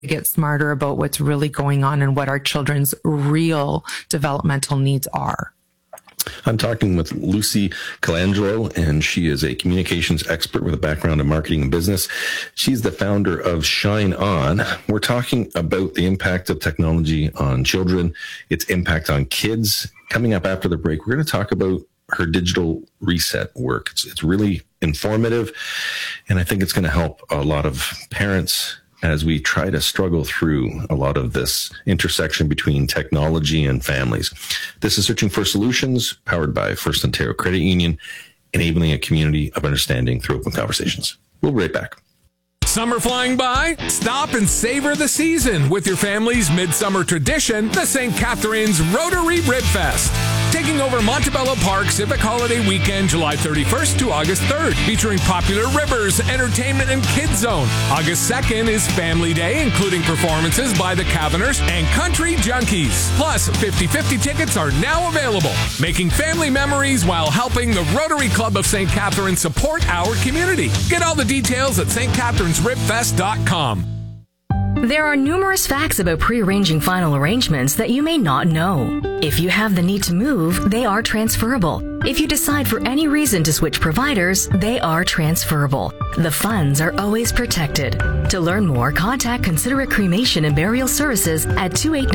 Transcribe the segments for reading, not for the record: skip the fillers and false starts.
get smarter about what's really going on and what our children's real developmental needs are. I'm talking with Lucy Colangelo, and she is a communications expert with a background in marketing and business. She's the founder of Shine On. We're talking about the impact of technology on children, its impact on kids. Coming up after the break, we're going to talk about her digital reset work. It's really informative, and I think it's going to help a lot of parents as we try to struggle through a lot of this intersection between technology and families. This is Searching for Solutions, powered by First Ontario Credit Union, enabling a community of understanding through open conversations. We'll be right back. Summer flying by? Stop and savor the season with your family's midsummer tradition, the St. Catharines Rotary Rib Fest. Taking over Montebello Park Civic Holiday Weekend, July 31st to August 3rd, featuring popular ribbers, entertainment, and kids zone. August 2nd is Family Day, including performances by the Caverners and Country Junkies. Plus, 50/50 tickets are now available, making family memories while helping the Rotary Club of St. Catharines support our community. Get all the details at stcatharinesribfest.com. There are numerous facts about pre-arranging final arrangements that you may not know. If you have the need to move, they are transferable. If you decide for any reason to switch providers, they are transferable. The funds are always protected. To learn more, contact Considerate Cremation and Burial Services at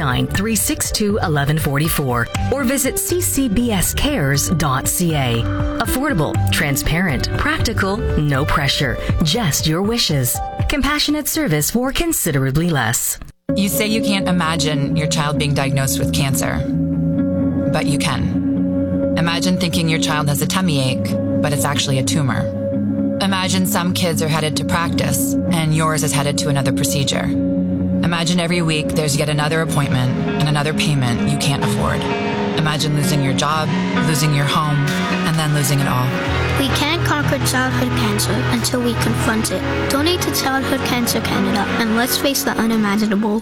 289-362-1144 or visit ccbscares.ca. Affordable, transparent, practical, no pressure, just your wishes. Compassionate service for considerably less. You say you can't imagine your child being diagnosed with cancer, but you can. Imagine thinking your child has a tummy ache, but it's actually a tumor. Imagine some kids are headed to practice and yours is headed to another procedure. Imagine every week there's yet another appointment and another payment you can't afford. Imagine losing your job, losing your home, and then losing it all. We can't conquer childhood cancer until we confront it. Donate to Childhood Cancer Canada and let's face the unimaginable.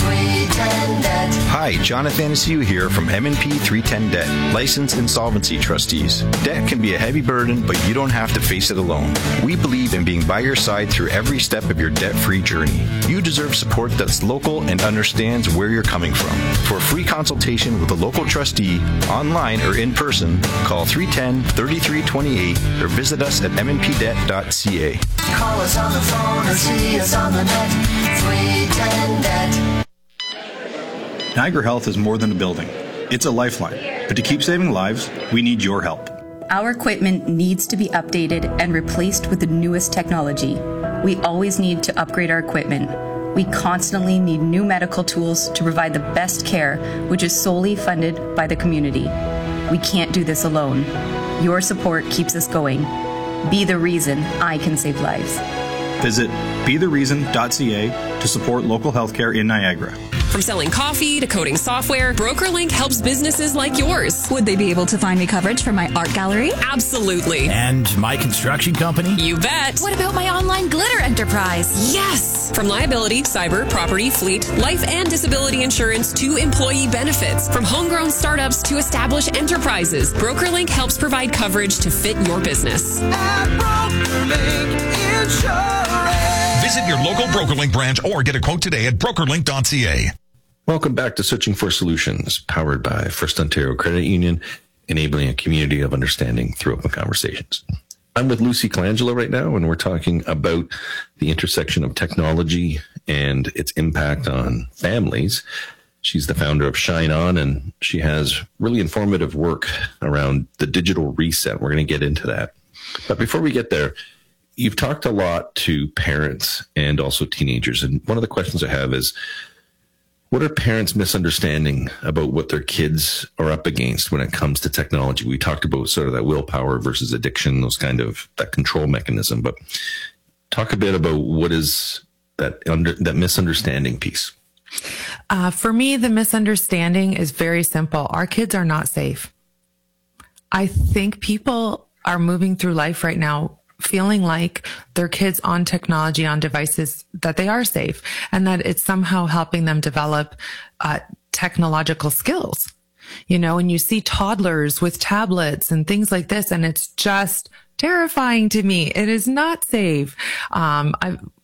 Hi, Jonathan Anastasia here from M&P 310 Debt, licensed insolvency trustees. Debt can be a heavy burden, but you don't have to face it alone. We believe in being by your side through every step of your debt-free journey. You deserve support that's local and understands where you're coming from. For a free consultation with a local trustee, online or in person, call 310-3328 or visit us at mnpdebt.ca. Call us on the phone or see us on the net. 310 Debt. Niagara Health is more than a building. It's a lifeline. But to keep saving lives, we need your help. Our equipment needs to be updated and replaced with the newest technology. We always need to upgrade our equipment. We constantly need new medical tools to provide the best care, which is solely funded by the community. We can't do this alone. Your support keeps us going. Be the reason I can save lives. Visit bethereason.ca to support local healthcare in Niagara. From selling coffee to coding software, BrokerLink helps businesses like yours. Would they be able to find me coverage for my art gallery? Absolutely. And my construction company? You bet. What about my online glitter enterprise? Yes. From liability, cyber, property, fleet, life and disability insurance to employee benefits. From homegrown startups to established enterprises, BrokerLink helps provide coverage to fit your business. At BrokerLink Insurance. Visit your local BrokerLink branch or get a quote today at brokerlink.ca. Welcome back to Searching for Solutions, powered by First Ontario Credit Union, enabling a community of understanding through open conversations. I'm with Lucy Colangelo right now, and we're talking about the intersection of technology and its impact on families. She's the founder of Shine On, and she has really informative work around the digital reset. We're going to get into that. But before we get there, you've talked a lot to parents and also teenagers. And one of the questions I have is, what are parents misunderstanding about what their kids are up against when it comes to technology? We talked about sort of that willpower versus addiction, those kind of that control mechanism. But talk a bit about what is that misunderstanding piece. For me, the misunderstanding is very simple. Our kids are not safe. I think people are moving through life right now feeling like their kids on technology, on devices, that they are safe and that it's somehow helping them develop technological skills. You know, and you see toddlers with tablets and things like this, and it's just terrifying to me. It is not safe.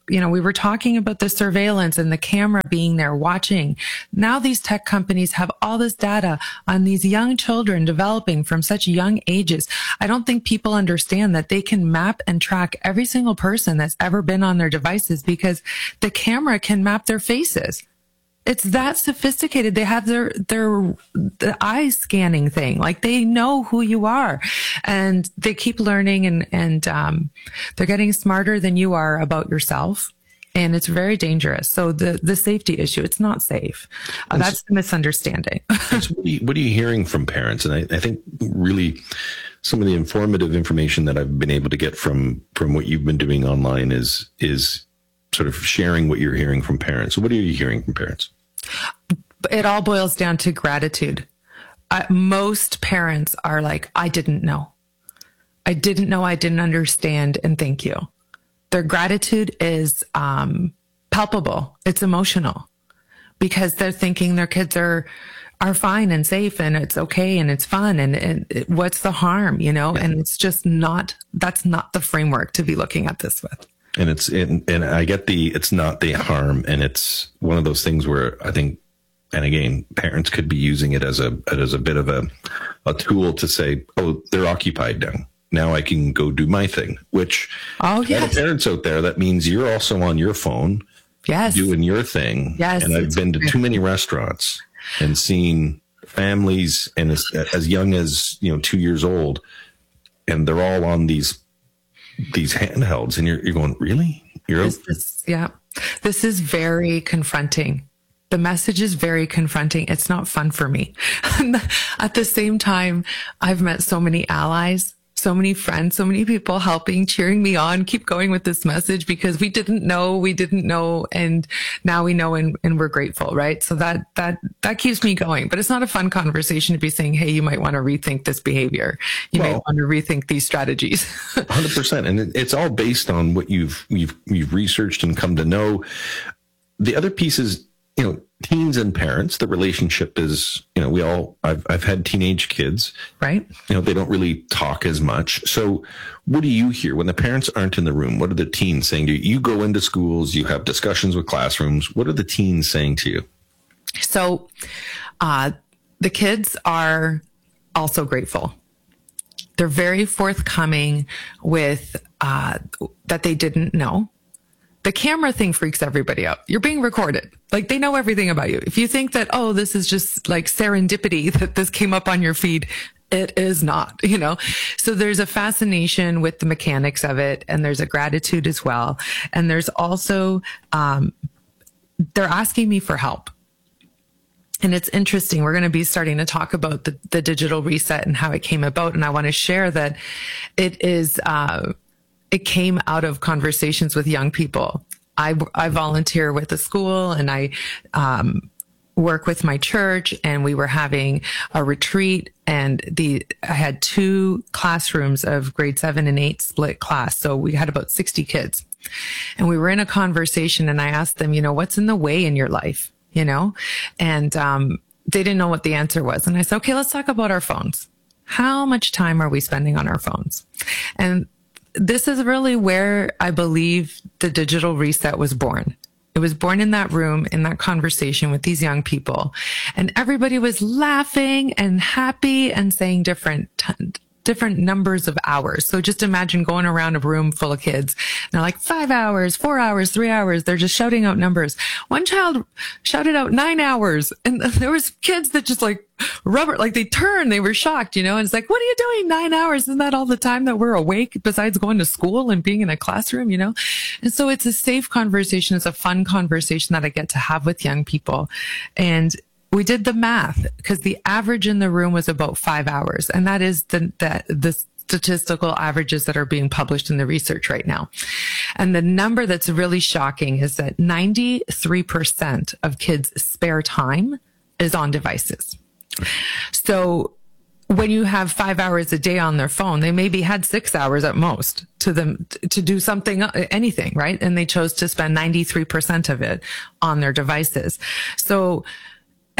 we were talking about the surveillance and the camera being there watching. Now these tech companies have all this data on these young children developing from such young ages. I don't think people understand that they can map and track every single person that's ever been on their devices because the camera can map their faces. It's that sophisticated. They have the eye scanning thing. Like they know who you are and they keep learning and they're getting smarter than you are about yourself. And it's very dangerous. So the safety issue, it's not safe. That's the misunderstanding. What are you hearing from parents? And I think really some of the informative information that I've been able to get from what you've been doing online is sort of sharing what you're hearing from parents. So what are you hearing from parents? It all boils down to gratitude. Most parents are like, I didn't know. I didn't understand, and thank you. Their gratitude is palpable. It's emotional because they're thinking their kids are fine and safe and it's okay and it's fun and what's the harm, And it's just that's not the framework to be looking at this with. And and I get it's not the harm, and it's one of those things where I think, and again, parents could be using it as a bit of a tool to say, oh, they're occupied now. Now I can go do my thing, which all the parents out there, that means you're also on your phone, doing your thing. Yes. And I've been to too many restaurants and seen families and as young as, 2 years old, and they're all on these handhelds, and you're going, really? This is very confronting. The message is very confronting. It's not fun for me. At the same time, I've met so many allies, so many friends, so many people helping, cheering me on, keep going with this message because we didn't know. And now we know and we're grateful, right? So that keeps me going, but it's not a fun conversation to be saying, hey, you might want to rethink this behavior. You might want to rethink these strategies. 100%. And it's all based on what you've researched and come to know. The other piece is, teens and parents, the relationship is, I've had teenage kids, right? They don't really talk as much. So what do you hear when the parents aren't in the room? What are the teens saying to you? You go into schools, you have discussions with classrooms. What are the teens saying to you? So, the kids are also grateful. They're very forthcoming with, that they didn't know. The camera thing freaks everybody out. You're being recorded. Like they know everything about you. If you think that, oh, this is just like serendipity that this came up on your feed, it is not, So there's a fascination with the mechanics of it. And there's a gratitude as well. And there's also, they're asking me for help. And it's interesting. We're going to be starting to talk about the digital reset and how it came about. And I want to share that it came out of conversations with young people. I volunteer with a school and I work with my church, and we were having a retreat, and I had 2 classrooms of grade 7 and 8 split class. So we had about 60 kids, and we were in a conversation, and I asked them, what's in the way in your life? And they didn't know what the answer was. And I said, okay, let's talk about our phones. How much time are we spending on our phones? And this is really where I believe the digital reset was born. It was born in that room, in that conversation with these young people. And everybody was laughing and happy and saying different numbers of hours. So just imagine going around a room full of kids. And they're like 5 hours, 4 hours, 3 hours. They're just shouting out numbers. One child shouted out 9 hours. And there was kids that just like they turned, they were shocked, and it's like, what are you doing 9 hours? Isn't that all the time that we're awake besides going to school and being in a classroom, And so it's a safe conversation. It's a fun conversation that I get to have with young people. And we did the math because the average in the room was about 5 hours. And that is the statistical averages that are being published in the research right now. And the number that's really shocking is that 93% of kids' spare time is on devices. So when you have 5 hours a day on their phone, they maybe had 6 hours at most to do something, anything, right? And they chose to spend 93% of it on their devices. So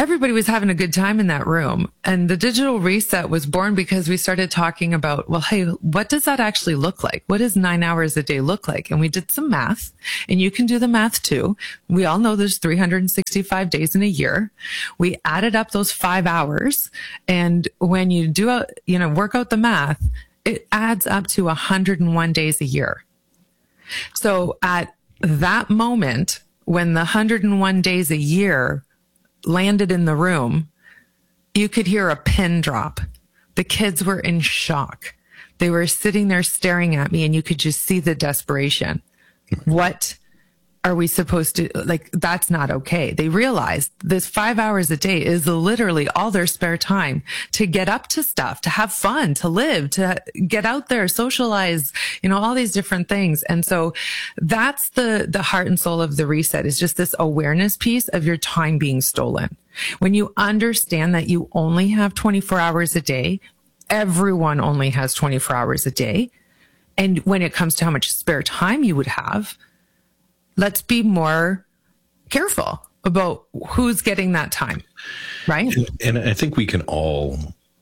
everybody was having a good time in that room. And the digital reset was born because we started talking about, well, hey, what does that actually look like? What does 9 hours a day look like? And we did some math, and you can do the math too. We all know there's 365 days in a year. We added up those 5 hours. And when you do, work out the math, it adds up to 101 days a year. So at that moment, when the 101 days a year landed in the room, you could hear a pin drop. The kids were in shock. They were sitting there staring at me, and you could just see the desperation. What are we supposed to, that's not okay. They realized this 5 hours a day is literally all their spare time to get up to stuff, to have fun, to live, to get out there, socialize, all these different things. And so that's the heart and soul of the reset, is just this awareness piece of your time being stolen. When you understand that you only have 24 hours a day, everyone only has 24 hours a day. And when it comes to how much spare time you would have, let's be more careful about who's getting that time, right? And I think we all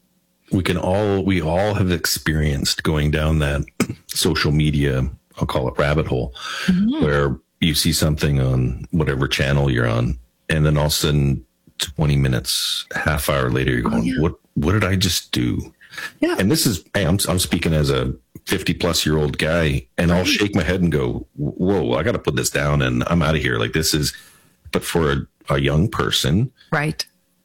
have experienced going down that social media, I'll call it rabbit hole, where you see something on whatever channel you're on, and then all of a sudden 20 minutes, half hour later, you're going, what did I just do? Yeah. And this is, I'm speaking as a 50-plus-year-old guy, and I'll shake my head and go, whoa, I got to put this down and I'm out of here. But for a young person, right,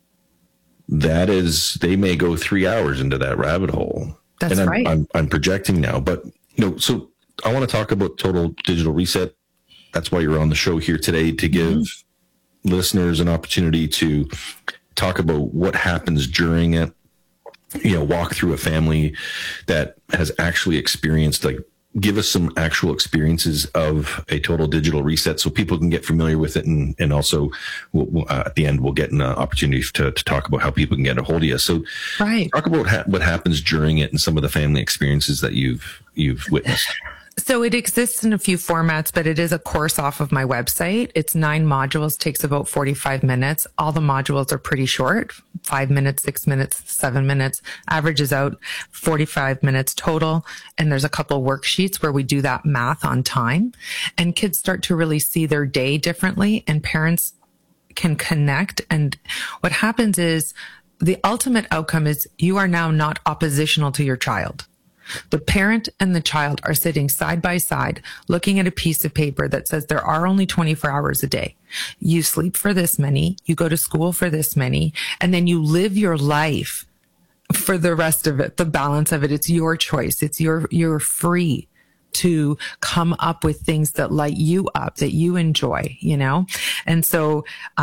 that is, they may go 3 hours into that rabbit hole. That's right. I'm projecting now, but so I want to talk about Total Digital Reset. That's why you're on the show here today, to give listeners an opportunity to talk about what happens during it. Walk through a family that has actually experienced, give us some actual experiences of a total digital reset so people can get familiar with it. And also at the end, we'll get an opportunity to talk about how people can get a hold of you. So talk about what happens during it and some of the family experiences that you've witnessed. So it exists in a few formats, but it is a course off of my website. It's 9 modules, takes about 45 minutes. All the modules are pretty short, 5 minutes, 6 minutes, 7 minutes, averages out 45 minutes total. And there's a couple worksheets where we do that math on time, and kids start to really see their day differently, and parents can connect. And what happens is the ultimate outcome is you are now not oppositional to your child. The parent and the child are sitting side by side, looking at a piece of paper that says there are only 24 hours a day. You sleep for this many, you go to school for this many, and then you live your life for the rest of it, the balance of it. It's your choice. You're free to come up with things that light you up, that you enjoy, And so,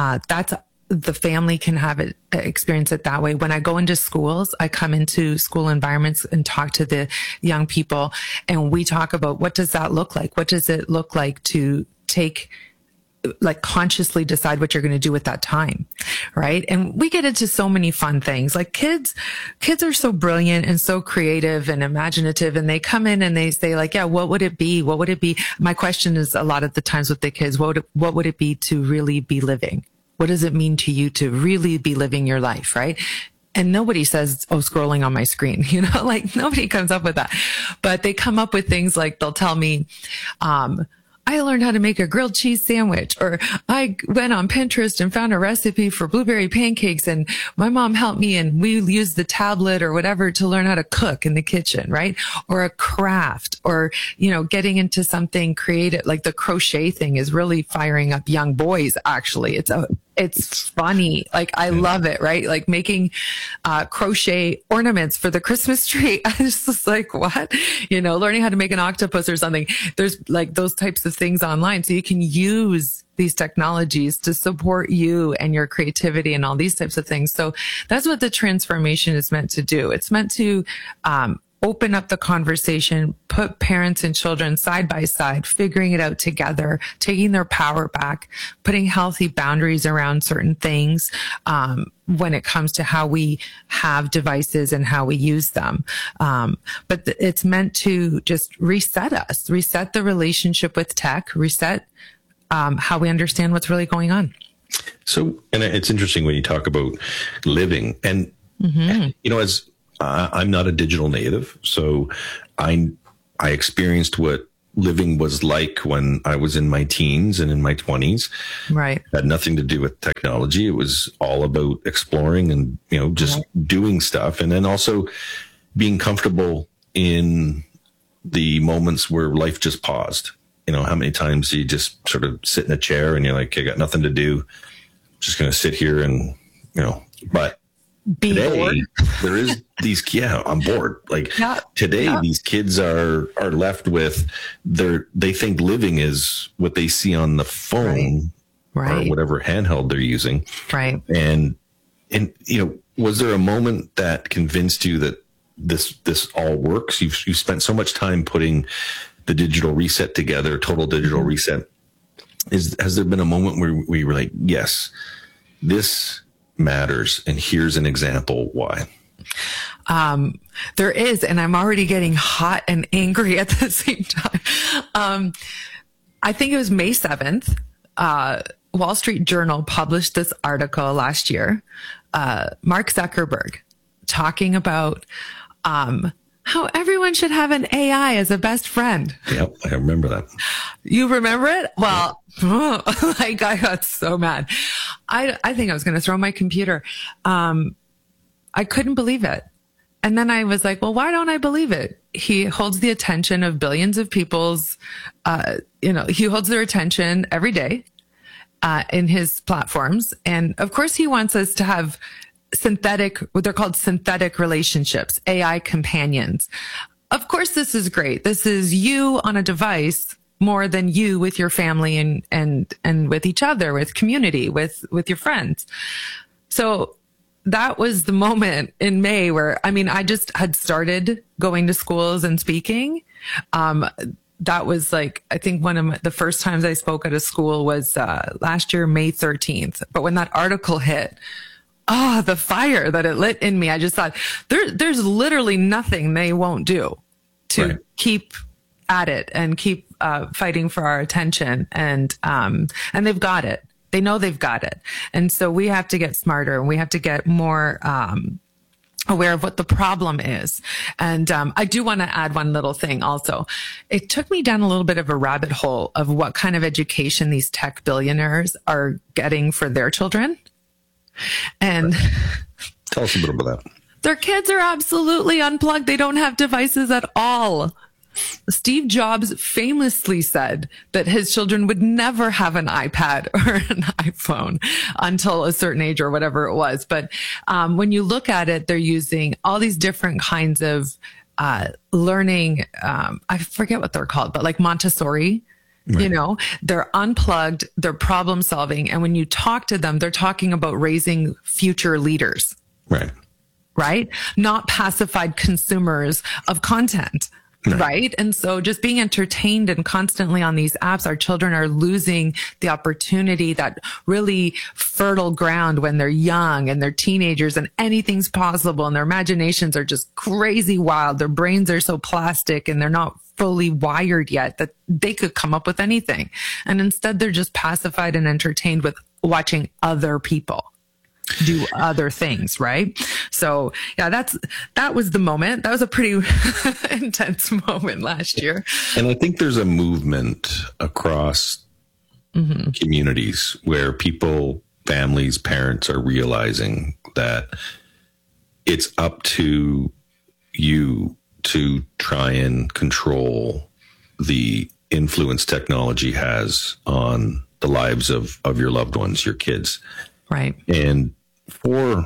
the family can experience it that way. When I go into schools, I come into school environments and talk to the young people, and we talk about, what does that look like? What does it look like to consciously decide what you're going to do with that time, right? And we get into so many fun things. Kids are so brilliant and so creative and imaginative, and they come in and they say what would it be? What would it be? My question is a lot of the times with the kids, what would it be to really be living? What does it mean to you to really be living your life, right? And nobody says, scrolling on my screen, nobody comes up with that. But they come up with things like, they'll tell me, I learned how to make a grilled cheese sandwich, or I went on Pinterest and found a recipe for blueberry pancakes, and my mom helped me, and we used the tablet or whatever to learn how to cook in the kitchen, right? Or a craft, or, getting into something creative, like the crochet thing is really firing up young boys. Actually, it's funny. I love it, right? Making crochet ornaments for the Christmas tree. I was just what? Learning how to make an octopus or something. There's those types of things online. So you can use these technologies to support you and your creativity and all these types of things. So that's what the transformation is meant to do. It's meant to open up the conversation, put parents and children side by side, figuring it out together, taking their power back, putting healthy boundaries around certain things when it comes to how we have devices and how we use them. But it's meant to just reset us, reset the relationship with tech, reset how we understand what's really going on. So, and it's interesting when you talk about living and, you know, as I'm not a digital native, so I experienced what living was like when I was in my teens and in my 20s. Right. It had nothing to do with technology. It was all about exploring and, you know, just doing stuff. And then also being comfortable in the moments where life just paused. You know, how many times you just sort of sit in a chair and you're like, I got nothing to do. Just going to sit here and, you know, but today there is these, I'm bored. Like today, these kids are left with they think living is what they see on the phone or whatever handheld they're using. Right. And, you know, was there a moment that convinced you that this all works? You've spent so much time putting the digital reset together, total digital reset. Has there been a moment where we were like, yes, this matters, and here's an example why? There is, and I'm already getting hot and angry at the same time. I think it was May 7th. Wall Street Journal published this article last year. Mark Zuckerberg talking about how everyone should have an AI as a best friend. Yep, I remember that. You remember it? Well, like I got so mad. I think I was going to throw my computer. I couldn't believe it. And then I was like, well, why don't I believe it? He holds the attention of billions of people's, he holds their attention every day in his platforms. And of course, he wants us to have what they're called synthetic relationships, AI companions. Of course, this is great. This is you on a device more than you with your family and with each other, with community, with your friends. So that was the moment in May where, I just had started going to schools and speaking. That was like, I think one of the first times I spoke at a school was last year, May 13th. But when that article hit, the fire that it lit in me, I just thought there's literally nothing they won't do to keep at it and keep fighting for our attention. And they've got it. They know they've got it. And so we have to get smarter and we have to get more aware of what the problem is. And I do want to add one little thing also. It took me down a little bit of a rabbit hole of what kind of education these tech billionaires are getting for their children. And tell us a bit about that. Their kids are absolutely unplugged. They don't have devices at all. Steve Jobs famously said that his children would never have an iPad or an iPhone until a certain age or whatever it was. But when you look at it, they're using all these different kinds of learning. I forget what they're called, but like Montessori. Right. You know, they're unplugged, they're problem solving. And when you talk to them, they're talking about raising future leaders. Right? Not pacified consumers of content. Right. And so just being entertained and constantly on these apps, our children are losing the opportunity, that really fertile ground when they're young and they're teenagers and anything's possible and their imaginations are just crazy wild. Their brains are so plastic and they're not fully wired yet that they could come up with anything. And instead they're just pacified and entertained with watching other people do other things, right? So yeah, that was the moment. That was a pretty intense moment last year. And I think there's a movement across communities where people, families, parents are realizing that it's up to you to try and control the influence technology has on the lives of your loved ones, your kids. Right. And before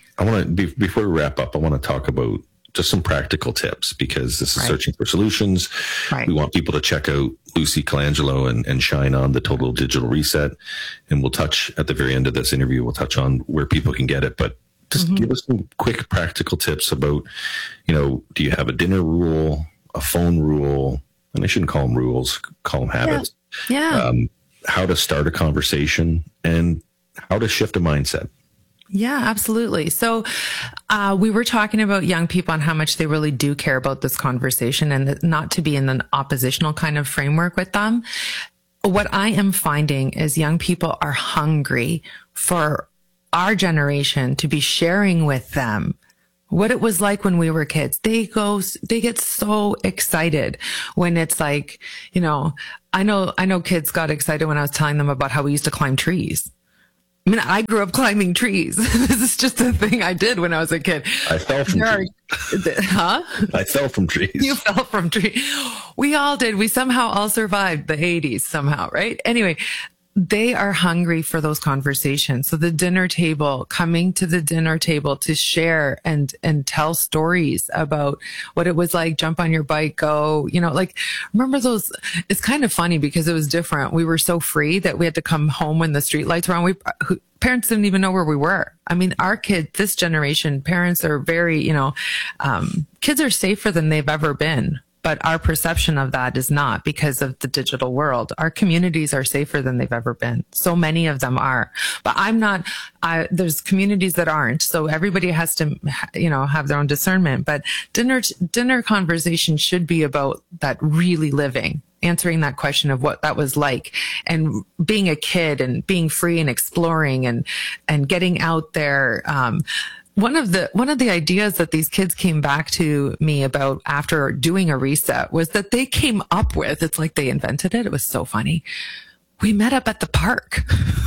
we wrap up, I want to talk about just some practical tips, because this is Searching for Solutions. We want people to check out Lucy Colangelo and shine on the Total Digital Reset. And we'll touch at the very end of this interview, we'll touch on where people can get it. But just give us some quick practical tips about, do you have a dinner rule, a phone rule? And I shouldn't call them rules, call them habits. Yeah. How to start a conversation and how to shift a mindset. Yeah, absolutely. So we were talking about young people and how much they really do care about this conversation and not to be in an oppositional kind of framework with them. what I am finding is young people are hungry for our generation to be sharing with them what it was like when we were kids. They get so excited when it's like, you know, I know kids got excited when I was telling them about how we used to climb trees. I mean, I grew up climbing trees. This is just a thing I did when I was a kid. I fell from trees. Huh? I fell from trees. You fell from trees. We all did. We somehow all survived the 80s somehow, right? Anyway, they are hungry for those conversations. So the dinner table, coming to the dinner table to share and tell stories about what it was like, jump on your bike, go, you know, like, remember those? It's kind of funny because it was different. We were so free that we had to come home when the street lights were on. Parents didn't even know where we were. I mean, our kids, this generation, parents are very, you know, kids are safer than they've ever been. But our perception of that is not because of the digital world. Our communities are safer than they've ever been. So many of them are. But there's communities that aren't. So everybody has to, you know, have their own discernment. But dinner conversation should be about that really living, answering that question of what that was like and being a kid and being free and exploring and getting out there. One of the ideas that these kids came back to me about after doing a reset was that they came up with, it's like they invented it. It was so funny. We met up at the park.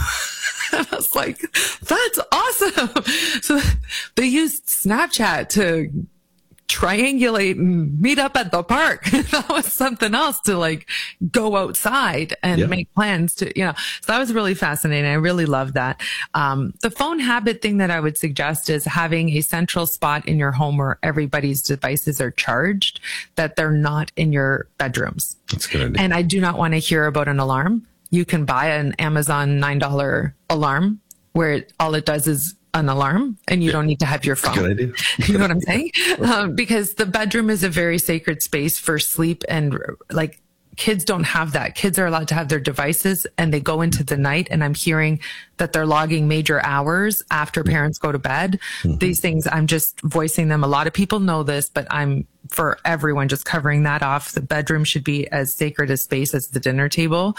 I was like, that's awesome. So they used Snapchat to triangulate and meet up at the park. That was something else to like go outside and make plans to, you know, so that was really fascinating. I really love that. The phone habit thing that I would suggest is having a central spot in your home where everybody's devices are charged, that they're not in your bedrooms. That's a good idea. And I do not want to hear about an alarm. You can buy an Amazon $9 alarm where all it does is an alarm and you don't need to have your phone. Good idea. You know what I'm saying? Because the bedroom is a very sacred space for sleep, and like kids don't have that. Kids are allowed to have their devices and they go into the night, and I'm hearing that they're logging major hours after parents go to bed. Mm-hmm. These things, I'm just voicing them. A lot of people know this, but I'm, for everyone, just covering that off. The bedroom should be as sacred a space as the dinner table.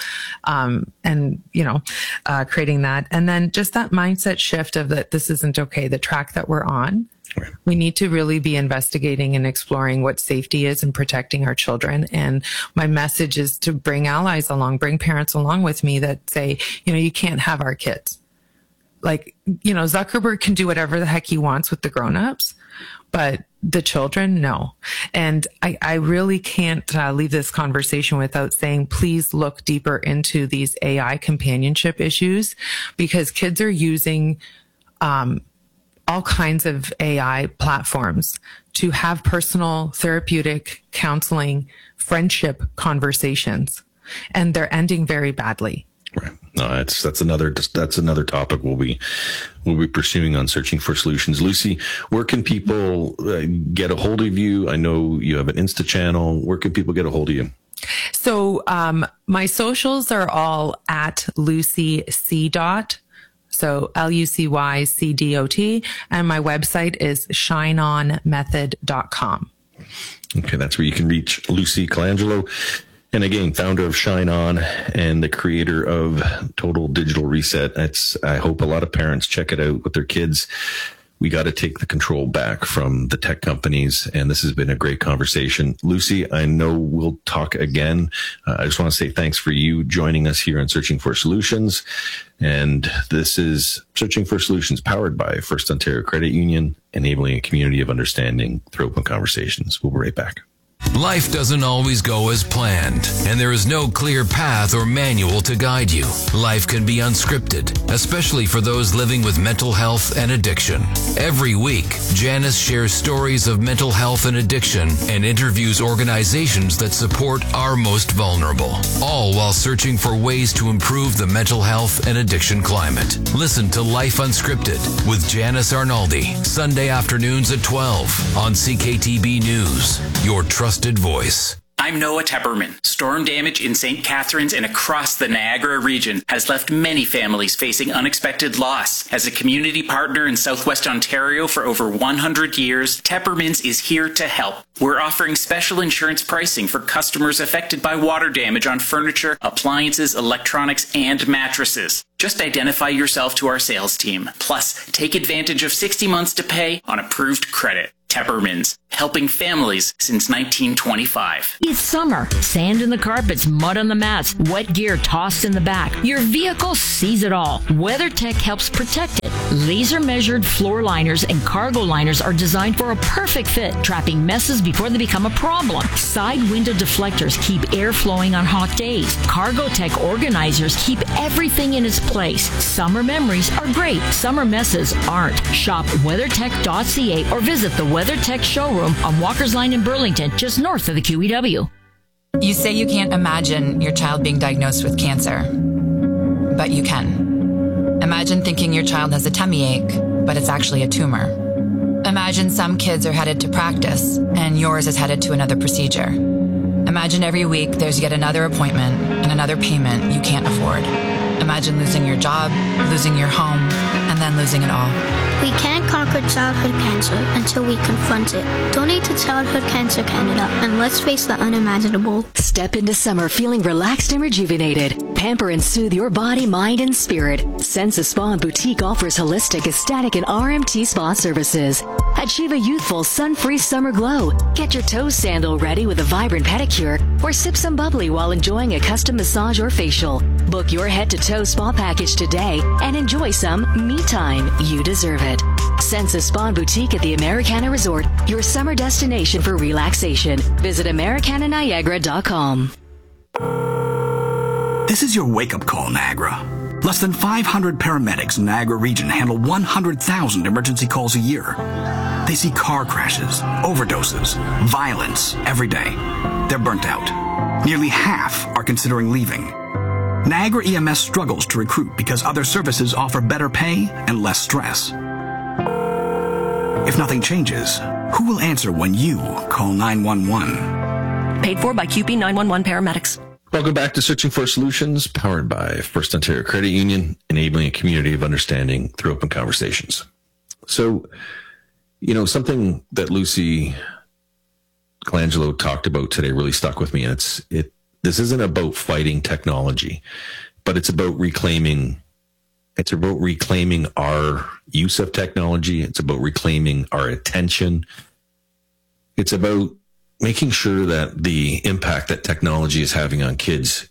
And, you know, creating that. And then just that mindset shift of that this isn't okay, the track that we're on. Right. We need to really be investigating and exploring what safety is and protecting our children. And my message is to bring allies along, bring parents along with me that say, you know, you can't have our kids. Like, you know, Zuckerberg can do whatever the heck he wants with the grownups, but the children, no. And I really can't leave this conversation without saying, please look deeper into these AI companionship issues, because kids are using all kinds of AI platforms to have personal, therapeutic, counseling, friendship conversations, and they're ending very badly. Right. No, that's another topic we'll be pursuing on Searching for Solutions. Lucy, where can people get a hold of you? I know you have an Insta channel. Where can people get a hold of you? So my socials are all at Lucy C. So LucyCdot, and my website is shineonmethod.com. Okay, that's where you can reach Lucy Colangelo. And again, founder of Shine On and the creator of Total Digital Reset. I hope a lot of parents check it out with their kids. We got to take the control back from the tech companies. And this has been a great conversation. Lucy, I know we'll talk again. I just want to say thanks for you joining us here on Searching for Solutions. And this is Searching for Solutions, powered by First Ontario Credit Union, enabling a community of understanding through open conversations. We'll be right back. Life doesn't always go as planned, and there is no clear path or manual to guide you. Life can be unscripted, especially for those living with mental health and addiction. Every week, Janice shares stories of mental health and addiction and interviews organizations that support our most vulnerable, all while searching for ways to improve the mental health and addiction climate. Listen to Life Unscripted with Janice Arnaldi, Sunday afternoons at 12 on CKTB News, your trusted voice. I'm Noah Tepperman. Storm damage in St. Catharines and across the Niagara region has left many families facing unexpected loss. As a community partner in Southwest Ontario for over 100 years, Teppermans is here to help. We're offering special insurance pricing for customers affected by water damage on furniture, appliances, electronics, and mattresses. Just identify yourself to our sales team. Plus, take advantage of 60 months to pay on approved credit. Teppermans, helping families since 1925. It's summer. Sand in the carpets, mud on the mats, wet gear tossed in the back. Your vehicle sees it all. WeatherTech helps protect it. Laser-measured floor liners and cargo liners are designed for a perfect fit, trapping messes before they become a problem. Side window deflectors keep air flowing on hot days. Cargotech organizers keep everything in its place. Summer memories are great. Summer messes aren't. Shop weathertech.ca or visit the WeatherTech showroom on Walker's Line in Burlington, just north of the QEW. You say you can't imagine your child being diagnosed with cancer, but you can. Imagine thinking your child has a tummy ache, but it's actually a tumor. Imagine some kids are headed to practice and yours is headed to another procedure. Imagine every week there's yet another appointment and another payment you can't afford. Imagine losing your job, losing your home, and then losing it all. We can't conquer childhood cancer until we confront it. Donate to Childhood Cancer Canada and let's face the unimaginable. Step into summer feeling relaxed and rejuvenated. Pamper and soothe your body, mind, and spirit. Sensa Spa and Boutique offers holistic, aesthetic, and RMT spa services. Achieve a youthful, sun-free summer glow. Get your toe sandal ready with a vibrant pedicure or sip some bubbly while enjoying a custom massage or facial. Book your head-to-toe spa package today and enjoy some me time. You deserve it. Sensa Spa and Boutique at the Americana Resort, your summer destination for relaxation. Visit AmericanaNiagara.com. This is your wake-up call, Niagara. Less than 500 paramedics in Niagara region handle 100,000 emergency calls a year. They see car crashes, overdoses, violence every day. They're burnt out. Nearly half are considering leaving. Niagara EMS struggles to recruit because other services offer better pay and less stress. If nothing changes, who will answer when you call 911? Paid for by QP 911 paramedics. Welcome back to Searching for Solutions, powered by First Ontario Credit Union, enabling a community of understanding through open conversations. So, something that Lucy Colangelo talked about today really stuck with me. And this isn't about fighting technology, but it's about reclaiming our use of technology. It's about reclaiming our attention. It's about making sure that the impact that technology is having on kids,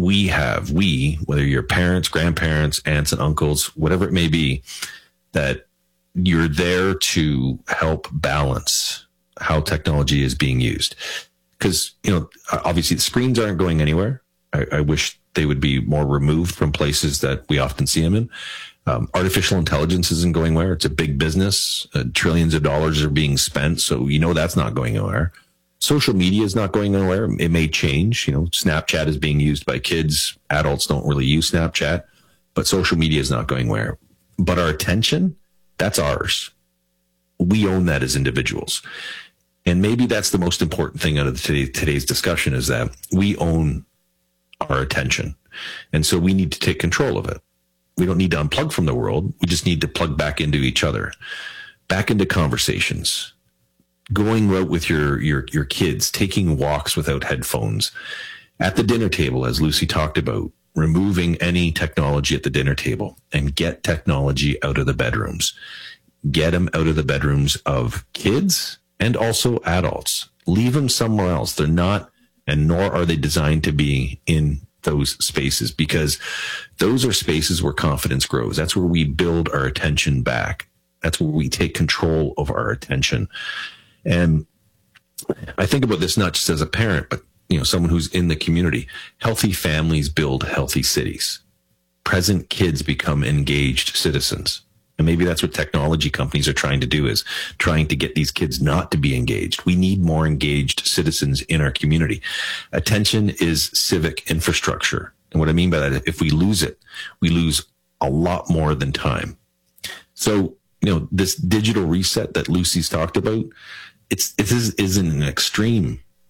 whether you're parents, grandparents, aunts and uncles, whatever it may be, that you're there to help balance how technology is being used. Because, obviously the screens aren't going anywhere. I wish they would be more removed from places that we often see them in. Artificial intelligence isn't going anywhere. It's a big business. Trillions of dollars are being spent. So, that's not going anywhere. Social media is not going anywhere. It may change. Snapchat is being used by kids. Adults don't really use Snapchat, but social media is not going anywhere. But our attention, that's ours. We own that as individuals. And maybe that's the most important thing out of today's discussion, is that we own our attention. And so we need to take control of it. We don't need to unplug from the world. We just need to plug back into each other, back into conversations, going out with your kids, taking walks without headphones, at the dinner table, as Lucy talked about, removing any technology at the dinner table, and get technology out of the bedrooms. Get them out of the bedrooms of kids and also adults. Leave them somewhere else. They're not, and nor are they designed to be in those spaces, because those are spaces where confidence grows. That's where we build our attention back. That's where we take control of our attention. And I think about this not just as a parent, but someone who's in the community. Healthy families build healthy cities. Present kids become engaged citizens. And maybe that's what technology companies are trying to do, is trying to get these kids not to be engaged. We need more engaged citizens in our community. Attention is civic infrastructure. And what I mean by that, if we lose it, we lose a lot more than time. So, this digital reset that Lucy's talked about, it isn't an extreme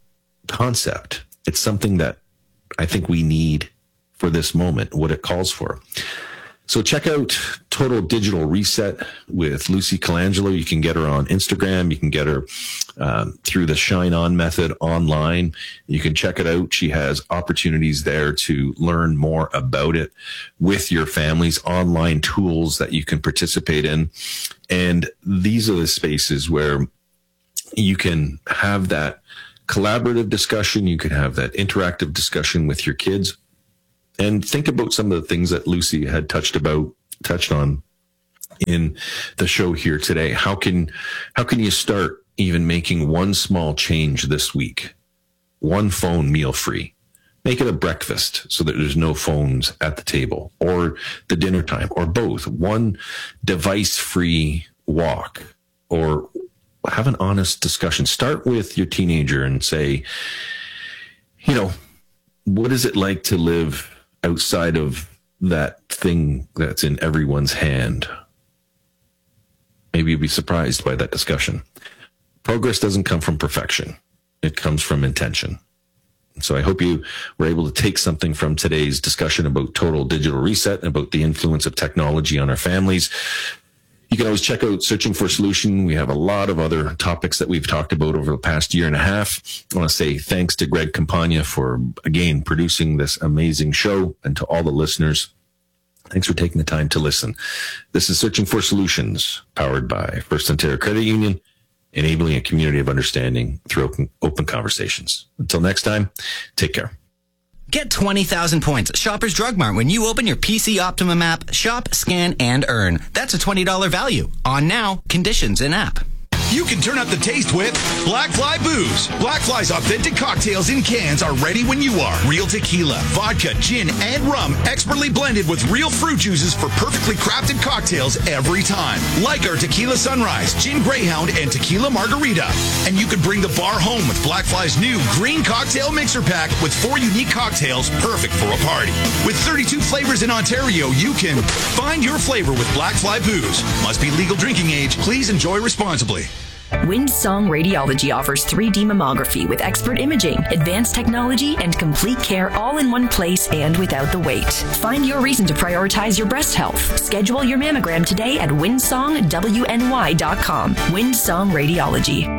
concept. It's something that I think we need for this moment, what it calls for. So check out Total Digital Reset with Lucy Colangelo. You can get her on Instagram. You can get her through the Shine On method online. You can check it out. She has opportunities there to learn more about it with your families, online tools that you can participate in. And these are the spaces where you can have that collaborative discussion. You can have that interactive discussion with your kids. And think about some of the things that Lucy had touched on in the show here today. How can you start even making one small change this week? One phone meal free. Make it a breakfast so that there's no phones at the table, or the dinner time, or both. One device free walk, or have an honest discussion. Start with your teenager and say, what is it like to live outside of that thing that's in everyone's hand? Maybe you'll be surprised by that discussion. Progress doesn't come from perfection. It comes from intention. So I hope you were able to take something from today's discussion about Total Digital Reset and about the influence of technology on our families. You can always check out Searching for a Solution. We have a lot of other topics that we've talked about over the past year and a half. I want to say thanks to Greg Campagna for, again, producing this amazing show, and to all the listeners. Thanks for taking the time to listen. This is Searching for Solutions, powered by First Ontario Credit Union, enabling a community of understanding through open conversations. Until next time, take care. Get 20,000 points at Shoppers Drug Mart when you open your PC Optimum app, shop, scan, and earn. That's a $20 value. On now, conditions in app. You can turn up the taste with Black Fly Booze. Black Fly's authentic cocktails in cans are ready when you are. Real tequila, vodka, gin, and rum, expertly blended with real fruit juices for perfectly crafted cocktails every time. Like our Tequila Sunrise, Gin Greyhound, and Tequila Margarita. And you can bring the bar home with Black Fly's new Green Cocktail Mixer Pack with 4 unique cocktails perfect for a party. With 32 flavors in Ontario, you can find your flavor with Black Fly Booze. Must be legal drinking age. Please enjoy responsibly. Windsong Radiology offers 3D mammography with expert imaging, advanced technology, and complete care all in one place and without the wait. Find your reason to prioritize your breast health. Schedule your mammogram today at windsongwny.com. Windsong Radiology.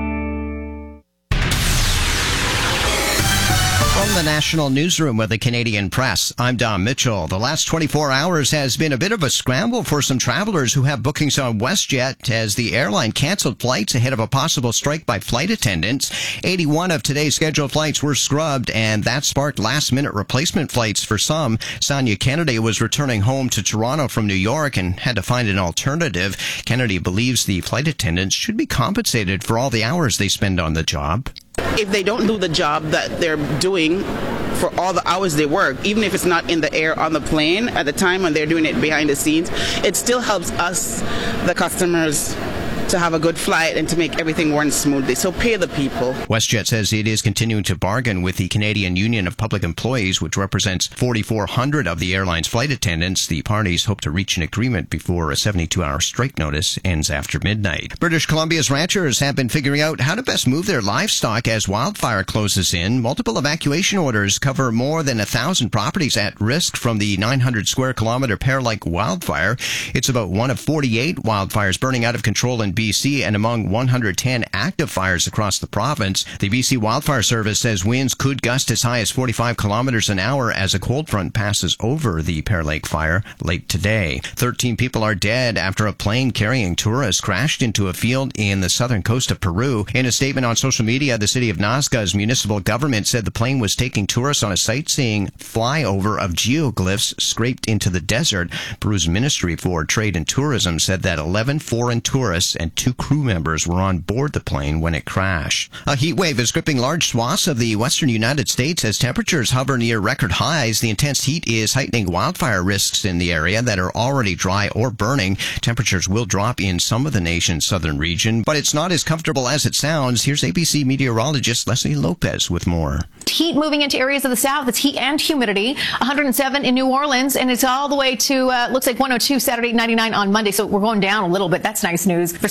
From the National Newsroom with the Canadian Press, I'm Don Mitchell. The last 24 hours has been a bit of a scramble for some travelers who have bookings on WestJet as the airline canceled flights ahead of a possible strike by flight attendants. 81 of today's scheduled flights were scrubbed, and that sparked last-minute replacement flights for some. Sonia Kennedy was returning home to Toronto from New York and had to find an alternative. Kennedy believes the flight attendants should be compensated for all the hours they spend on the job. If they don't do the job that they're doing for all the hours they work, even if it's not in the air on the plane at the time when they're doing it behind the scenes, it still helps us, the customers, to have a good flight and to make everything run smoothly. So pay the people. WestJet says it is continuing to bargain with the Canadian Union of Public Employees, which represents 4,400 of the airline's flight attendants. The parties hope to reach an agreement before a 72-hour strike notice ends after midnight. British Columbia's ranchers have been figuring out how to best move their livestock as wildfire closes in. Multiple evacuation orders cover more than 1,000 properties at risk from the 900 square kilometer Pear Lake wildfire. It's about one of 48 wildfires burning out of control in BC and among 110 active fires across the province. The BC Wildfire Service says winds could gust as high as 45 kilometers an hour as a cold front passes over the Pear Lake fire late today. 13 people are dead after a plane carrying tourists crashed into a field in the southern coast of Peru. In a statement on social media, the city of Nazca's municipal government said the plane was taking tourists on a sightseeing flyover of geoglyphs scraped into the desert. Peru's Ministry for Trade and Tourism said that 11 foreign tourists and 2 crew members were on board the plane when it crashed. A heat wave is gripping large swaths of the western United States as temperatures hover near record highs. The intense heat is heightening wildfire risks in the area that are already dry or burning. Temperatures will drop in some of the nation's southern region, but it's not as comfortable as it sounds. Here's ABC meteorologist Leslie Lopez with more. Heat moving into areas of the south. It's heat and humidity. 107 in New Orleans, and it's all the way to, looks like 102 Saturday, 99 on Monday. So we're going down a little bit. That's nice news for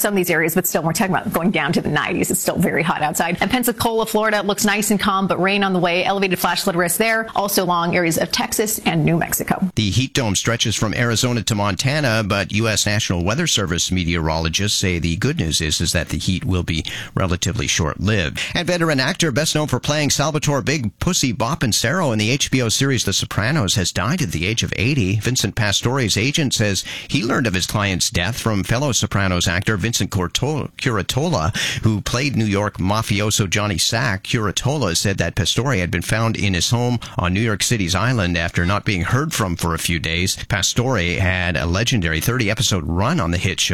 some of these areas, but still we're talking about going down to the 90s. It's still very hot outside. And Pensacola, Florida looks nice and calm, but rain on the way. Elevated flash flood risk there. Also along areas of Texas and New Mexico. The heat dome stretches from Arizona to Montana, but U.S. National Weather Service meteorologists say the good news is that the heat will be relatively short-lived. And veteran actor, best known for playing Salvatore Big Pussy Boppensero in the HBO series The Sopranos, has died at the age of 80. Vincent Pastore's agent says he learned of his client's death from fellow Sopranos actor Vincent Curatola, who played New York mafioso Johnny Sack. Curatola said that Pastore had been found in his home on New York City's island after not being heard from for a few days. Pastore had a legendary 30-episode run on the hit show.